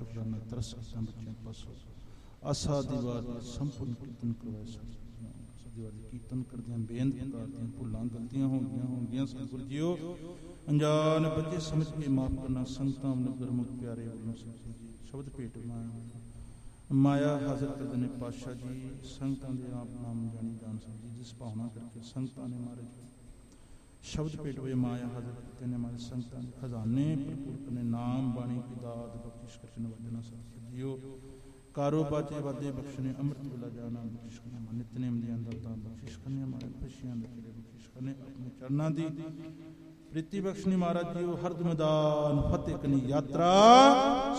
ਸ਼ੁਕਰਾਨਾ ਤਰਸ ਅਸਾਂ ਬੱਚਿਆਂ ਪਾਸੋਂ ਆਸਾ ਦੀ ਬਾਤ ਸੰਪੂਰਨ ਕੀਰਤਨ ਕਰਵਾਏ ਸਤਿਵਾਦੀ ਕੀਰਤਨ ਕਰਦਿਆਂ ਬੇਨਤ ਕਰਦਿਆਂ ਭੁੱਲਾਂ ਗਲਤੀਆਂ ਹੋਣਗੀਆਂ ਸਤਿਗੁਰ ਜੀਓ ਅਣਜਾਣ ਬੱਚੇ ਸਮਝ ਕੇ ਮਾਫ ਕਰਨਾ ਸੰਗਤਾਂ ਗੁਰਮੁਖ ਪਿਆਰੇ ਵੱਲੋਂ ਸ਼ਬਦ ਭੇਟ ਮਾਇਆ ਹਾਜ਼ਰ ਕਰਦੇ ਨੇ ਪਾਤਸ਼ਾਹ ਜੀ ਸੰਗਤਾਂ ਦੇ ਆਪ ਨਾਮ ਜਾਣੀ ਜਾਣ ਸਕਦੀ ਜਿਸ ਭਾਵਨਾ ਕਰਕੇ ਸੰਗਤਾਂ ਨੇ ਮਹਾਰਾਜ ਸ਼ਬਦ ਭੇਟ ਹੋਏ ਮਾਇਆ ਹਾਜ਼ਰ ਕੀਤੇ ਨੇ ਹਮਾਰੇ ਸੰਗਤਾਂ ਦੇ ਖਜ਼ਾਨੇ ਭਰਪੂਰ ਕਰਨੇ ਨਾਮ ਬਾਣੀ ਕੀ ਦਾਤ ਬਖਸ਼ਿਸ਼ ਕਰਨ ਵਜਣਾ ਸਤਿਗੁਰ ਜੀਓ ਕਾਰੋ ਬਾਚੇ ਵਾਦੇ ਬਖਸ਼ਣੇ ਅੰਮ੍ਰਿਤ ਵੇਲਾ ਜਾਣਾ ਬਖਸ਼ਿਸ਼ ਕਰਨੇ ਨਿਤਨੇਮ ਦੀਆਂ ਦਾਤਾਂ ਬਖਸ਼ਿਸ਼ ਕਰਨੇ ਹਮਾਰੇ ਖੁਸ਼ੀਆਂ ਦੇ ਕਿਲੇ ਬਖਸ਼ਿਸ਼ ਕਰਨੇ ਆਪਣੇ ਚਰਨਾਂ ਦੀ ਪ੍ਰੀਤੀ ਬਖਸ਼ਣੀ ਮਹਾਰਾਜ ਜੀਓ ਹਰਦ ਮੈਦਾਨ ਫਤਿਹ ਕਨੀ ਯਾਤਰਾ